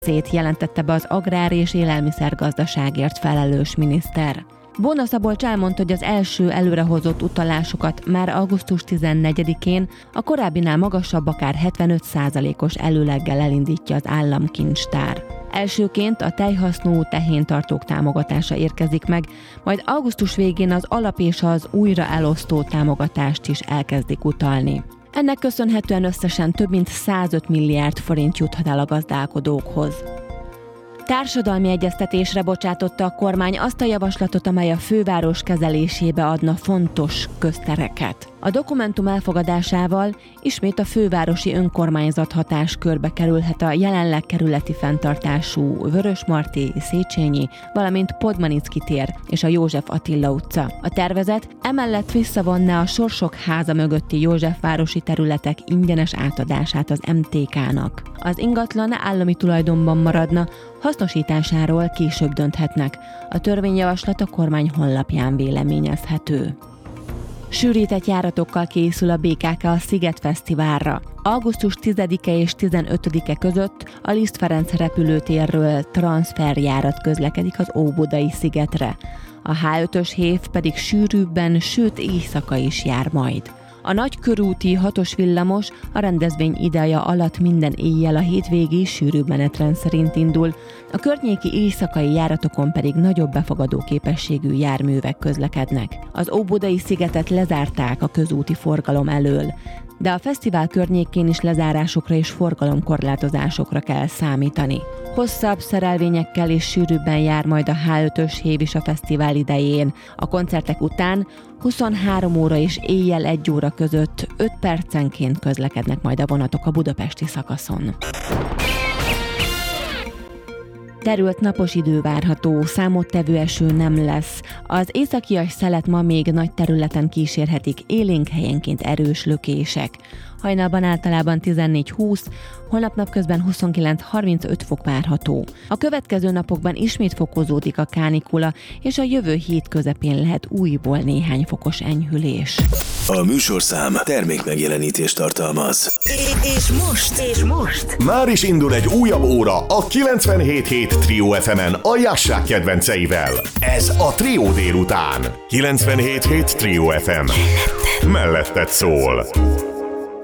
jelentette be az agrár- és élelmiszergazdaságért felelős miniszter. Bóna Szabolcs elmondta, hogy az első előrehozott utalásokat már augusztus 14-én a korábbinál magasabb, akár 75%-os előleggel elindítja az államkincstár. Elsőként a tejhasznú tehéntartók támogatása érkezik meg, majd augusztus végén az alap és az újra elosztó támogatást is elkezdik utalni. Ennek köszönhetően összesen több mint 105 milliárd forint juthat el a gazdálkodókhoz. Társadalmi egyeztetésre bocsátotta a kormány azt a javaslatot, amely a főváros kezelésébe adna fontos köztereket. A dokumentum elfogadásával ismét a fővárosi önkormányzat hatáskörbe kerülhet a jelenleg kerületi fenntartású Vörösmarty, Széchenyi, valamint Podmanicki tér és a József Attila utca. A tervezet emellett visszavonná a Sorsok háza mögötti józsefvárosi területek ingyenes átadását az MTK-nak. Az ingatlan állami tulajdonban maradna, hasznosításáról később dönthetnek. A törvényjavaslat a kormány honlapján véleményezhető. Sűrített járatokkal készül a BKK a Sziget Fesztiválra. Augusztus 10-e és 15-e között a Liszt Ferenc repülőtérről transferjárat közlekedik az Óbudai szigetre. A H5-ös hév pedig sűrűbben, sőt éjszaka is jár majd. A nagykörúti 6-os villamos a rendezvény ideje alatt minden éjjel a hétvégi sűrűbb menetrend szerint indul, a környéki éjszakai járatokon pedig nagyobb befogadó képességű járművek közlekednek. Az Óbudai szigetet lezárták a közúti forgalom elől, de a fesztivál környékén is lezárásokra és forgalomkorlátozásokra kell számítani. Hosszabb szerelvényekkel és sűrűbben jár majd a H5-ös hév is a fesztivál idején. A koncertek után 23 óra és éjjel 1 óra között 5 percenként közlekednek majd a vonatok a budapesti szakaszon. Terült napos idő várható, számottevő eső nem lesz. Az északias szelet ma még nagy területen kísérhetik élénk, helyenként erős lökések. Hajnalban általában 14-20, holnap napközben 29-35 fok várható. A következő napokban ismét fokozódik a kánikula, és a jövő hét közepén lehet újból néhány fokos enyhülés. A műsorszám termékmegjelenítést tartalmaz. És most már is indul egy újabb óra a 97.7 Trio FM-en a Jassák kedvenceivel. Ez a Trio délután. 97.7 Trio FM. Melletted szól.